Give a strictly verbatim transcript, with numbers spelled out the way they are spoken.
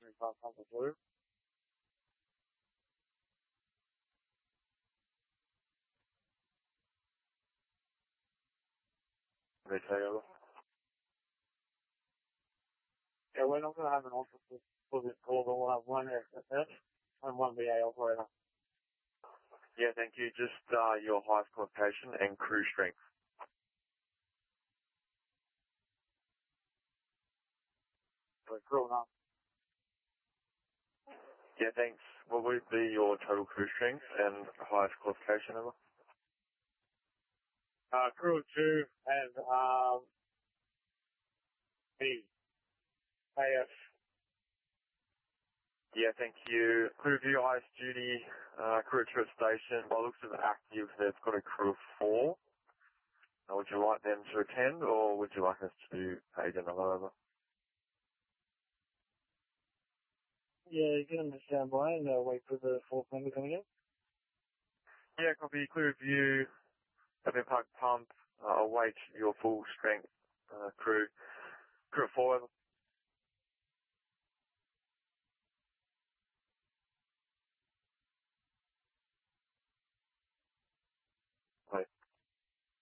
twenty-five Papa Blue. They take over. Yeah, we're not going to have an officer for this call, but we'll have one S S F and one V A operator. Yeah, thank you. Just uh, your highest qualification and crew strength. We're crew enough. Yeah, thanks. What would be your total crew strength and highest qualification ever? Uh, crew two and um, the A F. Yeah, thank you. Crew view, highest duty, uh, crew two at station. By the looks of it active, they've got a crew of four. Now, would you like them to attend, or would you like us to pay them another over? Yeah, you get them to stand by and uh, wait for the fourth member coming in. Yeah, copy. Clear view, Open Park Pump, uh, await your full strength, uh, crew. Crew four, over.